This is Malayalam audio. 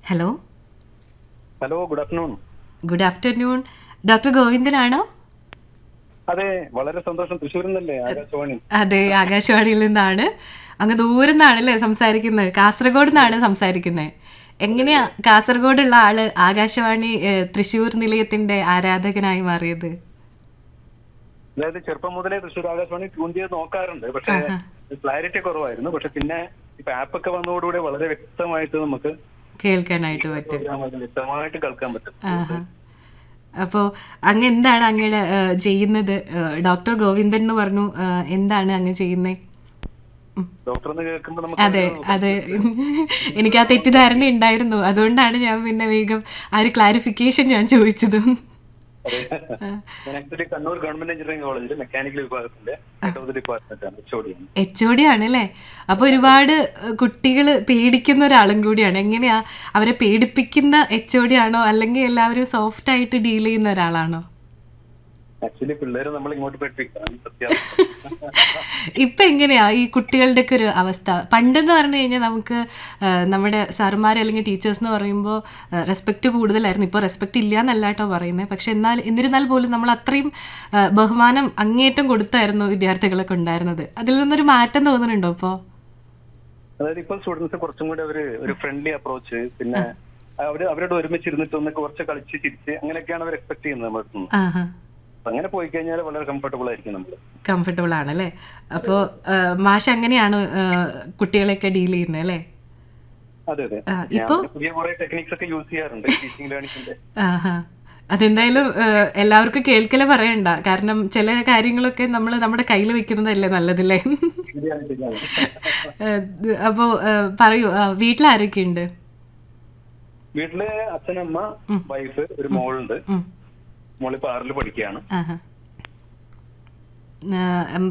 Hello. Hello, good afternoon. Good afternoon. Doctor ഗോവിന്ദനാണോ? അതെ, വളരെ സന്തോഷം. തൃശ്ശൂരിൽ നിന്നല്ലേ ആകാശവാണി? അതെ, ആകാശവാണിയിൽ നിന്നാണ്. അങ്ങ് ദൂരെ നിന്നാണല്ലേ സംസാരിക്കുന്നത്? കാസർഗോഡ് നിന്നാണ് സംസാരിക്കുന്നത്. എങ്ങനെയാ കാസർഗോഡുള്ള ആള് ആകാശവാണി തൃശ്ശൂർ നിലയത്തിന്റെ ആരാധകനായി മാറിയത്? അതായത് ചെറുപ്പം മുതലേ തൃശ്ശൂർ ആകാശവാണി ട്യൂൺ ചെയ്ത് നോക്കാറുണ്ട്. പക്ഷേ ആഹാ. ക്ലാരിറ്റി കുറവായിരുന്നു. പക്ഷെ പിന്നെ ഇപ്പൊ ആപ്പൊക്കെ വന്നതോടുകൂടി വളരെ വ്യക്തമായിട്ട് നമുക്ക് കേൾക്കാനായിട്ട് പറ്റും. പ്രോഗ്രാം വ്യക്തമായിട്ട് കേൾക്കാൻ പറ്റും. ആഹാ. അപ്പോ അങ്ങ് എന്താണ് അങ്ങയുടെ ചെയ്യുന്നത്? ഡോക്ടർ ഗോവിന്ദൻ എന്ന് പറഞ്ഞു. എന്താണ് അങ്ങ് ചെയ്യുന്നത്? ഡോക്ടർ എന്ന് കേൾക്കുമ്പോൾ അതെ, നമുക്ക് അതെ. എനിക്ക് ആ തെറ്റിദ്ധാരണ ഉണ്ടായിരുന്നു. അതുകൊണ്ടാണ് ഞാൻ പിന്നെ വേഗം ആ ഒരു ക്ലാരിഫിക്കേഷൻ ഞാൻ ചോദിച്ചത്. അതെ. ഞാൻ ആക്ച്വലി കണ്ണൂർ ഗവൺമെന്റ് എഞ്ചിനീയറിംഗ് കോളേജിൽ മെക്കാനിക്കൽ വിഭാഗത്തിന്റെ ഹെഡ് ഓഫ് ദി ഡിപ്പാർട്ട്മെന്റ് ആണ്, HOD. HOD ആണല്ലേ? അപ്പൊ ഒരുപാട് കുട്ടികൾ പേടിക്കുന്ന ഒരാളും കൂടിയാണ്. എങ്ങനെയാ അവരെ പേടിപ്പിക്കുന്ന HOD ആണോ, അല്ലെങ്കിൽ എല്ലാവരും സോഫ്റ്റ് ആയിട്ട് ഡീൽ ചെയ്യുന്ന ഒരാളാണോ? ആക്ച്വലി പിള്ളേരെ നമ്മൾ ഇങ്ങോട്ട് പഠിപ്പിക്കണം, സത്യാവസ്ഥ. ഇപ്പൊ എങ്ങനെയാ ഈ കുട്ടികളുടെ ഒക്കെ ഒരു അവസ്ഥ? പണ്ടെന്ന് പറഞ്ഞു കഴിഞ്ഞാൽ നമുക്ക് നമ്മുടെ സാറുമാർ അല്ലെങ്കിൽ ടീച്ചേഴ്സ് എന്ന് പറയുമ്പോൾ റെസ്പെക്റ്റ് കൂടുതലായിരുന്നു. ഇപ്പോൾ റെസ്പെക്റ്റ് ഇല്ല എന്നല്ല കേട്ടോ പറയുന്നത്. പക്ഷെ എന്നിരുന്നാൽ പോലും നമ്മൾ അത്രയും ബഹുമാനം അങ്ങേയറ്റം കൊടുത്തായിരുന്നു വിദ്യാർത്ഥികളൊക്കെ ഉണ്ടായിരുന്നത്. അതിൽ നിന്നൊരു മാറ്റം തോന്നുന്നുണ്ടോ ഇപ്പോൾ? അതായത് ഇപ്പോൾ സ്റ്റുഡൻസ് കുറച്ചും കൂടി ഒരു ഫ്രണ്ട്ലി അപ്രോച്ച്, പിന്നെ അവരോട് ഒരുമിച്ചിരുന്നിട്ട് ഒന്ന് കുറച്ച് കളിച്ച് ചിരിച്ച് അങ്ങനെയൊക്കെയാണ് അവർ എക്സ്പെക്ട് ചെയ്യുന്നത് നമ്മുടെ അടുത്ത് നിന്ന്. ആഹാ. അങ്ങനെ പോയി കഴിഞ്ഞാൽ വളരെ കംഫർട്ടബിൾ ആയിരിക്കും നമ്മൾ. കംഫർട്ടബിൾ ആണല്ലേ? അപ്പോൾ മാഷ് അങ്ങനെയാണ് കുട്ടികളെയൊക്കെ ഡീൽ ചെയ്യുന്നത് അല്ലേ? അതെ, അതെ. ഇപ്പോ പുതിയ കുറെ ടെക്നിക്സ് ഒക്കെ യൂസ് ചെയ്യാറുണ്ട് ടീച്ചിങ് ലേണിംഗിന്റെ. ആഹാ. അതെന്തായാലും എല്ലാവർക്കും കേൾക്കലേ പറയണ്ട. കാരണം ചില കാര്യങ്ങളൊക്കെ നമ്മൾ നമ്മുടെ കയ്യിൽ വെക്കുന്നതല്ലേ നല്ലതല്ലേ? അപ്പോൾ പറയൂ, വീട്ടിലാരൊക്കെയുണ്ട്? വീട്ടില് അച്ഛനമ്മ, വൈഫ്, ഒരു മോളുണ്ട്. മോളിപ്പോ 6ൽ പഠിക്കുകയാണ്. ആഹാ.